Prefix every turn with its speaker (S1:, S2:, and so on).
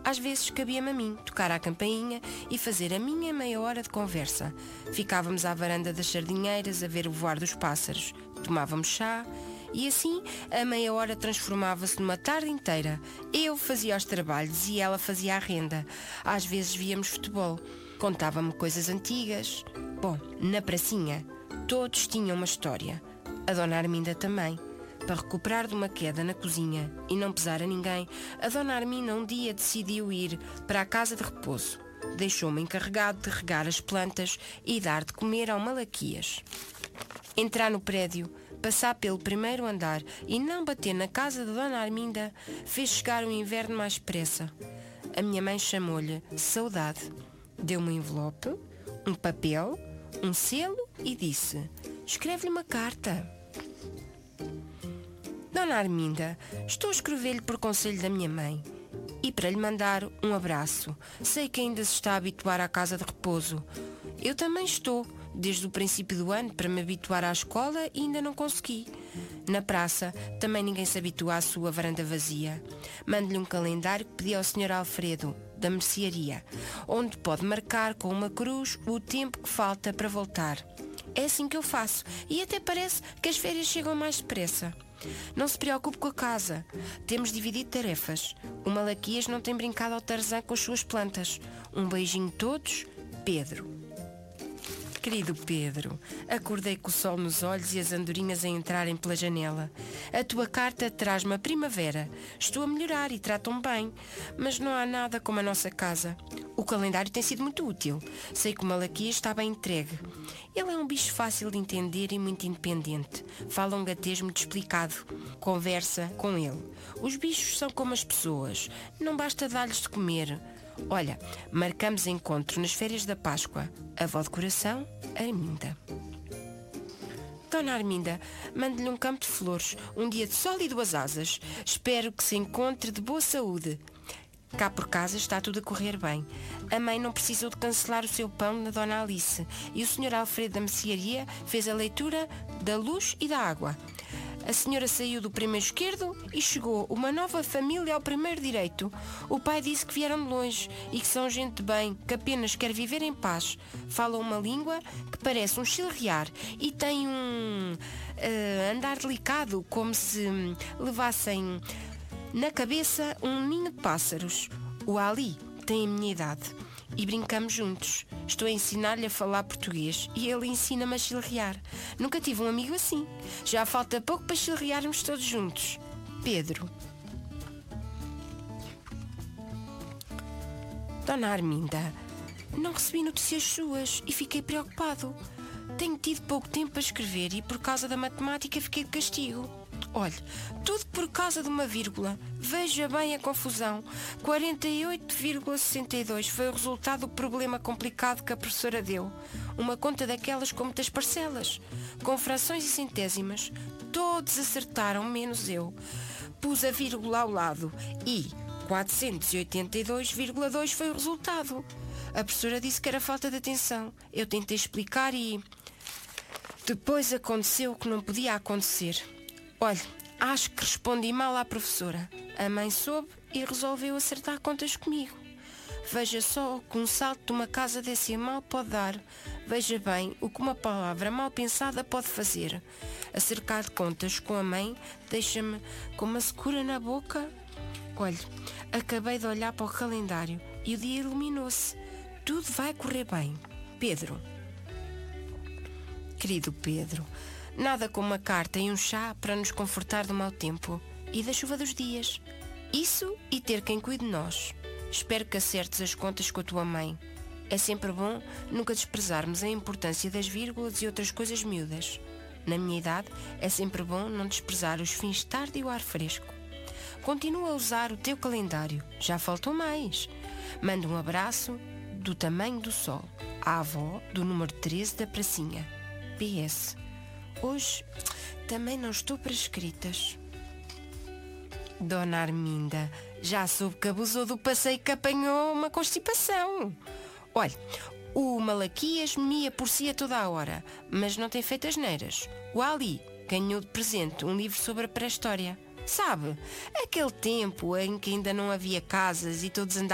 S1: Às vezes cabia-me a mim tocar à campainha e fazer a minha meia hora de conversa. Ficávamos à varanda das sardinheiras a ver o voar dos pássaros. Tomávamos chá e assim a meia hora transformava-se numa tarde inteira. Eu fazia os trabalhos e ela fazia a renda. Às vezes víamos futebol. Contava-me coisas antigas. Bom, na pracinha todos tinham uma história. A Dona Arminda também. Para recuperar de uma queda na cozinha e não pesar a ninguém, a Dona Arminda um dia decidiu ir para a casa de repouso. Deixou-me encarregado de regar as plantas e dar de comer ao Malaquias. Entrar no prédio, passar pelo primeiro andar e não bater na casa da Dona Arminda fez chegar o inverno mais depressa. A minha mãe chamou-lhe Saudade. Deu-me um envelope, um papel, um selo e disse: escreve-lhe uma carta. Dona Arminda, estou a escrever-lhe por conselho da minha mãe e para lhe mandar um abraço. Sei que ainda se está a habituar à casa de repouso. Eu também estou, desde o princípio do ano, para me habituar à escola e ainda não consegui. Na praça, também ninguém se habitua à sua varanda vazia. Mando-lhe um calendário que pedi ao Sr. Alfredo, da mercearia, onde pode marcar com uma cruz o tempo que falta para voltar. É assim que eu faço e até parece que as férias chegam mais depressa. Não se preocupe com a casa. Temos dividido tarefas. O Malaquias não tem brincado ao Tarzan com as suas plantas. Um beijinho a todos, Pedro. Querido Pedro, acordei com o sol nos olhos e as andorinhas a entrarem pela janela. A tua carta traz-me a primavera. Estou a melhorar e tratam-me bem, mas não há nada como a nossa casa. O calendário tem sido muito útil. Sei que o Malaquias está bem entregue. Ele é um bicho fácil de entender e muito independente. Fala um gatês muito explicado. Conversa com ele. Os bichos são como as pessoas. Não basta dar-lhes de comer. Olha, marcamos encontro nas férias da Páscoa. Avó de coração, Arminda. Dona Arminda, mande-lhe um campo de flores, um dia de sol e 2 asas. Espero que se encontre de boa saúde. Cá por casa está tudo a correr bem. A mãe não precisou de cancelar o seu pão na Dona Alice e o Sr. Alfredo da mercearia fez a leitura da luz e da água. A senhora saiu do primeiro esquerdo e chegou uma nova família ao primeiro direito. O pai disse que vieram de longe e que são gente de bem, que apenas quer viver em paz. Falam uma língua que parece um chilrear e tem um andar delicado, como se levassem na cabeça um ninho de pássaros. O Ali tem a minha idade e brincamos juntos. Estou a ensinar-lhe a falar português e ele ensina-me a chilrear. Nunca tive um amigo assim. Já falta pouco para chilrearmos todos juntos. Pedro. Dona Arminda, não recebi notícias suas e fiquei preocupado. Tenho tido pouco tempo para escrever e por causa da matemática fiquei de castigo. Olhe, tudo por causa de uma vírgula. Veja bem a confusão. 48,62 foi o resultado do problema complicado que a professora deu. Uma conta daquelas com muitas parcelas, com frações e centésimas. Todos acertaram, menos eu. Pus a vírgula ao lado e 482,2 foi o resultado. A professora disse que era falta de atenção. Eu tentei explicar e depois aconteceu o que não podia acontecer. Olhe, acho que respondi mal à professora. A mãe soube e resolveu acertar contas comigo. Veja só o que um salto de uma casa decimal pode dar. Veja bem o que uma palavra mal pensada pode fazer. Acercar de contas com a mãe deixa-me com uma secura na boca. Olhe, acabei de olhar para o calendário e o dia iluminou-se. Tudo vai correr bem. Pedro. Querido Pedro, nada como uma carta e um chá para nos confortar do mau tempo e da chuva dos dias. Isso e ter quem cuide de nós. Espero que acertes as contas com a tua mãe. É sempre bom nunca desprezarmos a importância das vírgulas e outras coisas miúdas. Na minha idade, é sempre bom não desprezar os fins de tarde e o ar fresco. Continua a usar o teu calendário. Já faltou mais. Manda um abraço do tamanho do sol à avó do número 13 da pracinha. PS. Hoje também não estou para escritas. Dona Arminda, já soube que abusou do passeio que apanhou uma constipação. Olha, o Malaquias mia por si a toda a hora, mas não tem feito asneiras. O Ali ganhou de presente um livro sobre a pré-história. Sabe, aquele tempo em que ainda não havia casas e todos andavam